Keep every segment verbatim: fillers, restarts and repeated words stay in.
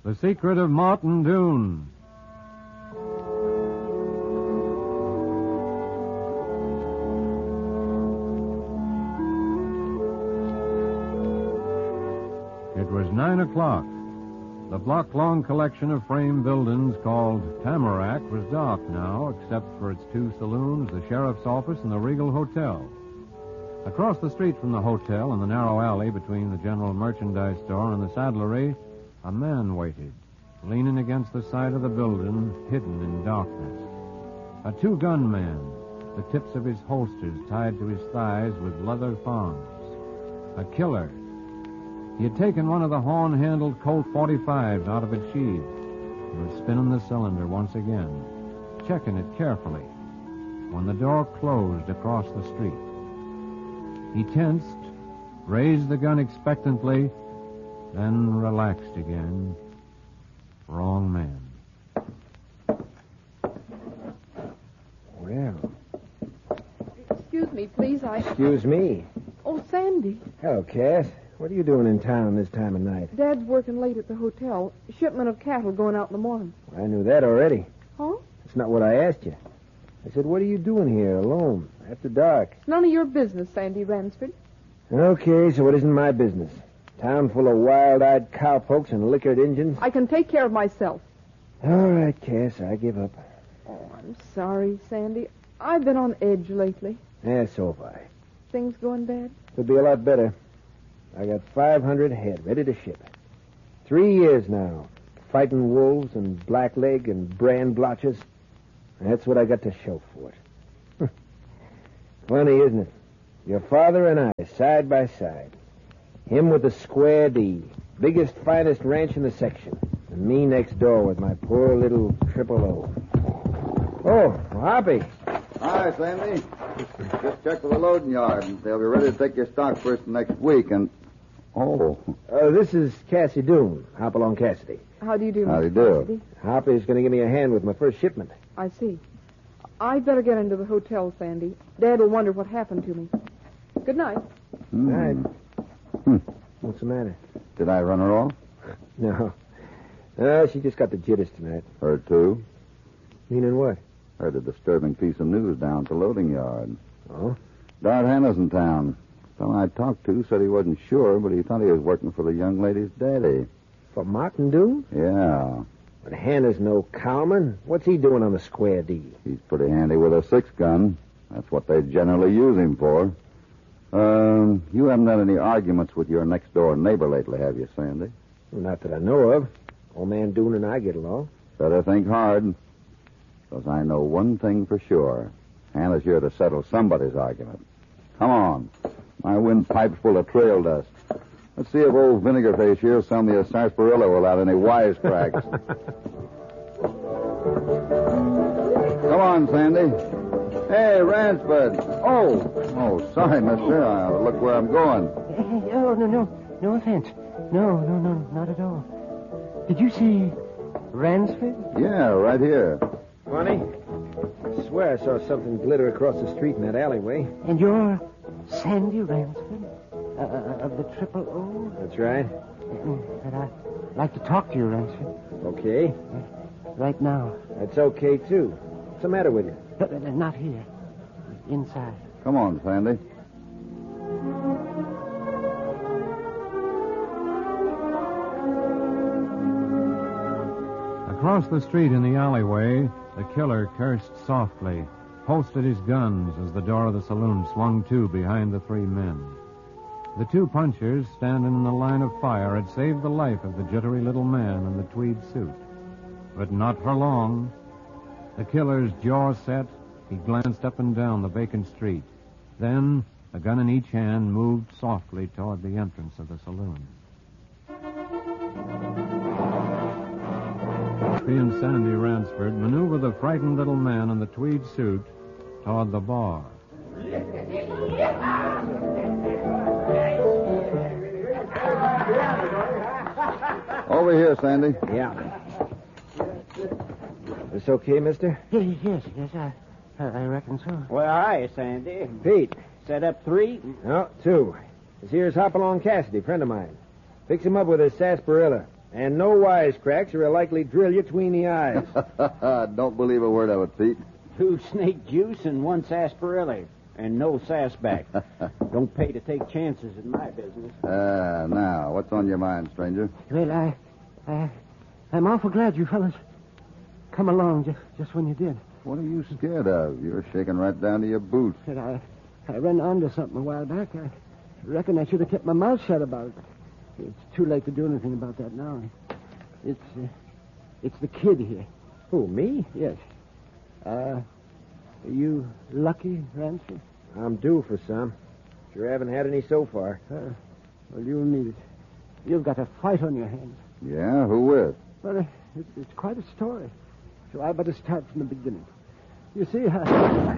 The Secret of Martin Doone. It was nine o'clock. The block-long collection of frame buildings called Tamarack was dark now, except for its two saloons, the sheriff's office, and the Regal Hotel. Across the street from the hotel, in the narrow alley between the general merchandise store and the saddlery, a man waited, leaning against the side of the building, hidden in darkness. A two-gun man, the tips of his holsters tied to his thighs with leather thongs. A killer. He had taken one of the horn-handled Colt forty-fives out of its sheath. He was spinning the cylinder once again, checking it carefully, when the door closed across the street. He tensed, raised the gun expectantly, then relaxed again. Wrong man. Well. Excuse me, please. I... Excuse me. Oh, Sandy. Hello, Cass. What are you doing in town this time of night? Dad's working late at the hotel. Shipment of cattle going out in the morning. Well, I knew that already. Huh? That's not what I asked you. I said, what are you doing here alone after dark? It's none of your business, Sandy Ransford. Okay, so it isn't my business. Town full of wild-eyed cowpokes and liquored Injuns. I can take care of myself. All right, Cass, I give up. Oh, I'm sorry, Sandy. I've been on edge lately. Yeah, so have I. Things going bad? Could be a lot better. I got five hundred head ready to ship. Three years now, fighting wolves and blackleg and brand blotches. That's what I got to show for it. Funny, isn't it? Your father and I, side by side. Him with the square D, biggest, finest ranch in the section. And me next door with my poor little triple O. Oh, Hoppy. Hi, Sandy. Just checked with the loading yard, and they'll be ready to take your stock first next week, and... Oh. Uh, this is Cassie Doone, Hopalong Cassidy. How do you do, How do you Mister do? Cassidy? Hoppy's going to give me a hand with my first shipment. I see. I'd better get into the hotel, Sandy. Dad will wonder what happened to me. Good night. Hmm. Right. Hmm. What's the matter? Did I run her off? No. Uh, she just got the jitters tonight. Her, too? Meaning what? Heard a disturbing piece of news down at the loading yard. Oh? Dart Hannah's in town. The fellow I talked to said he wasn't sure, but he thought he was working for the young lady's daddy. For Martin Doone? Yeah. But Hannah's no cowman. What's he doing on the square D? He's pretty handy with a six-gun. That's what they generally use him for. Um, you haven't had any arguments with your next-door neighbor lately, have you, Sandy? Not that I know of. Old man Doone and I get along. Better think hard. Because I know one thing for sure. Hannah's here to settle somebody's argument. Come on. My windpipe's full of trail dust. Let's see if old Vinegar Face here will sell me a sarsaparilla without any wisecracks. Come on, Sandy. Hey, Ransford. Oh. Oh, sorry, mister. I look where I'm going. Oh, no, no. No offense. No, no, no, not at all. Did you say Ransford? Yeah, right here. Funny. I swear I saw something glitter across the street in that alleyway. And you're Sandy Ransford? Uh, of the Triple O? That's right. And I'd like to talk to you, Ransford. Okay. Uh, right now. That's okay, too. What's the matter with you? Uh, uh, not here. Inside. Come on, Sandy. Across the street in the alleyway, the killer cursed softly, holstered his guns as the door of the saloon swung to behind the three men. The two punchers, standing in the line of fire, had saved the life of the jittery little man in the tweed suit. But not for long. The killer's jaw set, he glanced up and down the vacant street. Then, a gun in each hand, moved softly toward the entrance of the saloon. He and Sandy Ransford maneuvered the frightened little man in the tweed suit toward the bar. Over here, Sandy. Yeah. This okay, mister? Yes, yes, yes, I, I reckon so. Well, hi, Sandy. Pete. Set up three? No, two. This here's Hopalong Cassidy, friend of mine. Fix him up with a sarsaparilla. And no wisecracks or he'll likely drill you between the eyes. Don't believe a word of it, Pete. Two snake juice and one sarsaparilla. And no sassback. Don't pay to take chances in my business. Ah, uh, now, what's on your mind, stranger? Well, I, I, I'm awful glad you fellas come along just, just when you did. What are you scared of? You're shaking right down to your boots. Said I, I ran onto something a while back. I reckon I should have kept my mouth shut about it. It's too late to do anything about that now. It's, uh, it's the kid here. Who, me? Yes. Uh, are you lucky, Ransom? I'm due for some. Sure haven't had any so far. Uh, well, you'll need it. You've got a fight on your hands. Yeah? Who with? Well, uh, it, it's quite a story. So I better start from the beginning. You see, I...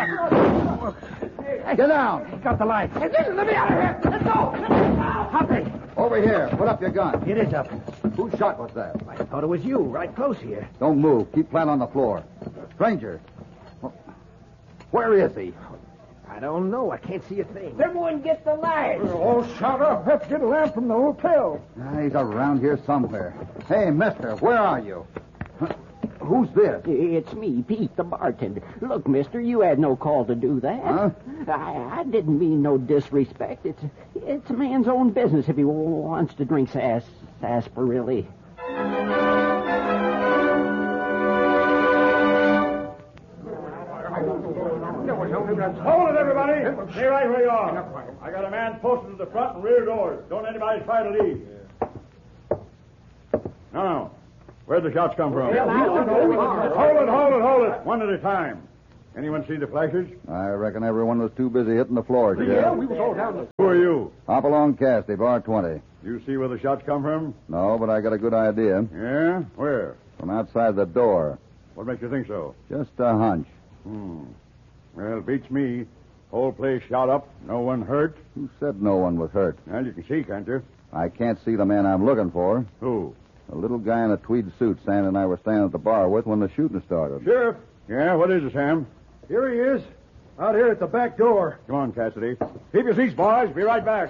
Get down! Got the light. Let me out of here! Let's go! Hoppy! Over here. Put up your gun. It is up. Whose shot was that? I thought it was you, right close here. Don't move. Keep flat on the floor. Stranger. Where is he? I don't know. I can't see a thing. Everyone get the lights. Oh, shut up. Let's get a lamp from the hotel. Ah, he's around here somewhere. Hey, mister, where are you? Huh? Who's this? It's me, Pete, the bartender. Look, mister, you had no call to do that. Huh? I, I didn't mean no disrespect. It's it's a man's own business if he wants to drink sass, sarsaparilla. Hold it, everybody. Stay right where you are. I got a man posted at the front and rear doors. Don't anybody try to leave. No, no. Where'd the shots come from? Hold it, hold it, hold it. One at a time. Anyone see the flashes? I reckon everyone was too busy hitting the floor, Sheriff. we was all down. Who are you? Hop along, Cassidy, bar twenty. You see where the shots come from? No, but I got a good idea. Yeah? Where? From outside the door. What makes you think so? Just a hunch. Hmm. Well, beats me. Whole place shot up. No one hurt. Who said no one was hurt? Well, you can see, can't you? I can't see the man I'm looking for. Who? A little guy in a tweed suit Sam and I were standing at the bar with when the shooting started. Sheriff. Yeah, what is it, Sam? Here he is. Out here at the back door. Come on, Cassidy. Keep your seats, boys. Be right back.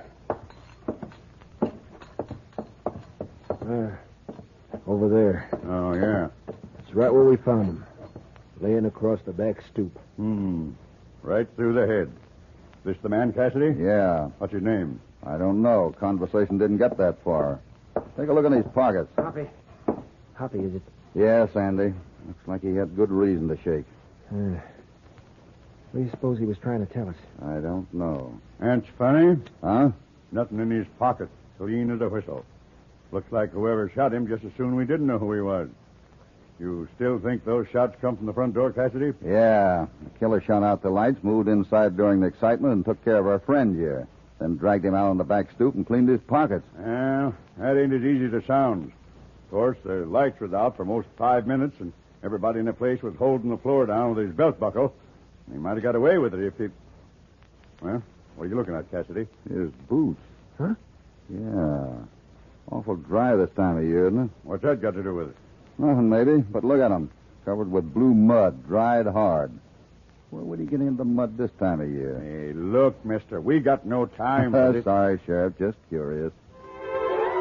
Uh, over there. Oh, yeah. It's right where we found him. Laying across the back stoop. Hmm. Right through the head. This the man, Cassidy? Yeah. What's his name? I don't know. Conversation didn't get that far. Take a look in these pockets. Hoppy. Hoppy, is it? Yes, Andy. Looks like he had good reason to shake. Uh, what do you suppose he was trying to tell us? I don't know. That's funny. Huh? Nothing in his pocket. Clean as a whistle. Looks like whoever shot him just as soon we didn't know who he was. You still think those shots come from the front door, Cassidy? Yeah. The killer shut out the lights, moved inside during the excitement, and took care of our friend here. Then dragged him out on the back stoop and cleaned his pockets. Well, that ain't as easy as it sounds. Of course, the lights was out for most five minutes, and everybody in the place was holding the floor down with his belt buckle. He might have got away with it if he... Well, what are you looking at, Cassidy? His boots. Huh? Yeah. Awful dry this time of year, isn't it? What's that got to do with it? Nothing, maybe, but look at him. Covered with blue mud, dried hard. Where would he get into mud this time of year? Hey, look, mister, we got no time for this. Sorry, Sheriff, just curious.